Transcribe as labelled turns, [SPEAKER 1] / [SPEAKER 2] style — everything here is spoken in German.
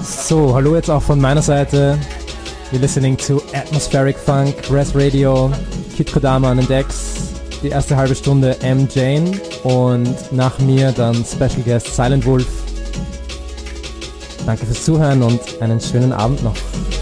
[SPEAKER 1] So, hallo jetzt auch von meiner Seite. You're listening to Atmospheric Funk, Res Radio, Kid Kodama an den Decks, die erste halbe Stunde M. Jane und nach mir dann Special Guest Silent Wolf. Danke fürs Zuhören und einen schönen Abend noch.